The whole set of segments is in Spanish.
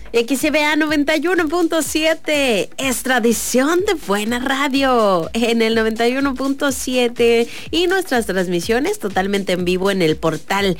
XCBA 91.7 es tradición de buena radio en el 91.7 y nuestras transmisiones totalmente en vivo en el portal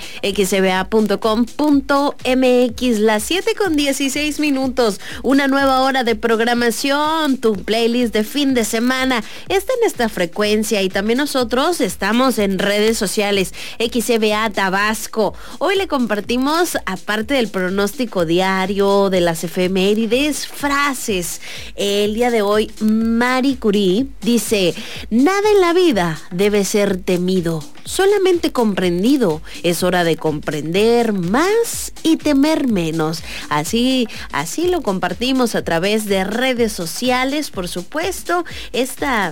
xcba.com.mx. Las 7:16, una nueva hora de programación, tu playlist de fin de semana está en esta frecuencia y también nosotros estamos en redes sociales XCBA Tabasco. Hoy le compartimos, aparte del pronóstico diario, de las efemérides, frases. El día de hoy, Marie Curie dice: nada en la vida debe ser temido, solamente comprendido. Es hora de comprender más y temer menos. Así lo compartimos a través de redes sociales, por supuesto. Esta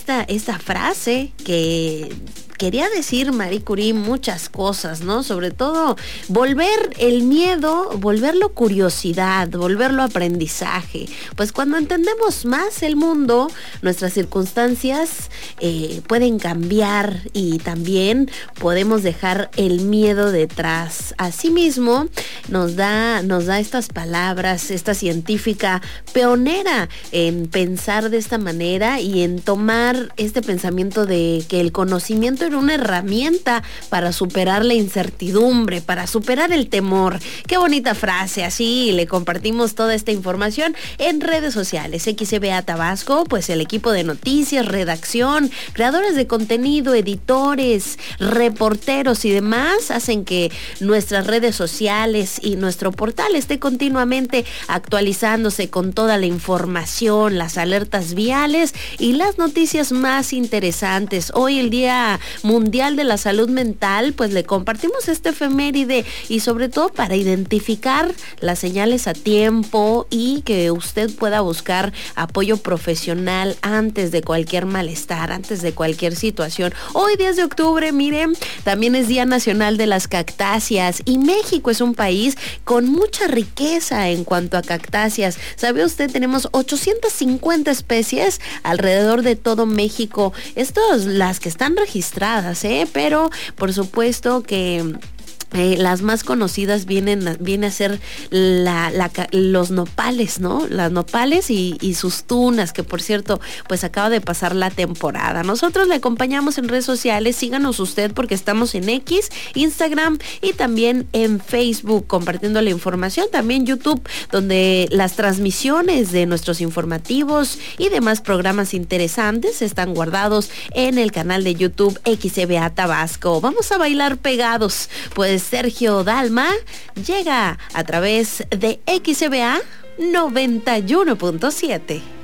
frase que quería decir Marie Curie muchas cosas, ¿no? Sobre todo volver el miedo, volverlo curiosidad, volverlo aprendizaje. Pues cuando entendemos más el mundo, nuestras circunstancias pueden cambiar y también podemos dejar el miedo detrás. Asimismo, nos da estas palabras, esta científica pionera en pensar de esta manera y en tomar este pensamiento de que el conocimiento era una herramienta para superar la incertidumbre, para superar el temor. Qué bonita frase. Así le compartimos toda esta información en redes sociales. XCBA Tabasco, pues el equipo de noticias, redacción, creadores de contenido, editores, reporteros y demás hacen que nuestras redes sociales y nuestro portal esté continuamente actualizándose con toda la información, las alertas viales y las noticias más interesantes. Hoy, el Día Mundial de la Salud Mental, pues le compartimos este efeméride y sobre todo para identificar las señales a tiempo y que usted pueda buscar apoyo profesional antes de cualquier malestar, antes de cualquier situación. Hoy, 10 de octubre, miren, también es Día Nacional de las Cactáceas y México es un país con mucha riqueza en cuanto a cactáceas. ¿Sabe usted? Tenemos 850 especies alrededor de todo México. Estas las que están registradas, pero por supuesto que las más conocidas viene a ser los nopales, ¿no? Las nopales y sus tunas, que por cierto, pues acaba de pasar la temporada. Nosotros le acompañamos en redes sociales, síganos usted porque estamos en X, Instagram y también en Facebook compartiendo la información, también YouTube, donde las transmisiones de nuestros informativos y demás programas interesantes están guardados en el canal de YouTube XCBA Tabasco. Vamos a bailar pegados, pues Sergio Dalma llega a través de XCBA 91.7.